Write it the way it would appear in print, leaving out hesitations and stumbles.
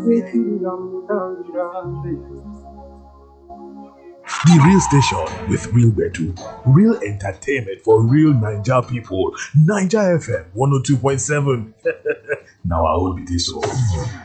The Real Station with Real Bedu. Real entertainment for real Naija people. Naija FM 102.7. Now I will be this one.